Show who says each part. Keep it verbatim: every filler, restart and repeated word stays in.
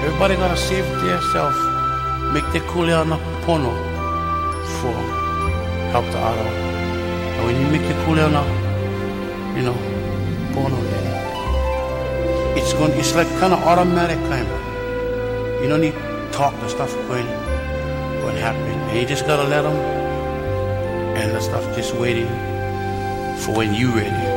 Speaker 1: Everybody gotta save themselves, make the kuleana pono for help the other. And when you make the kuleana, you know, pono, then it's going, it's like kind of automatic kind of. You don't need to talk, the stuff going, going to happen. And you just gotta let them, and the stuff just waiting for when you ready.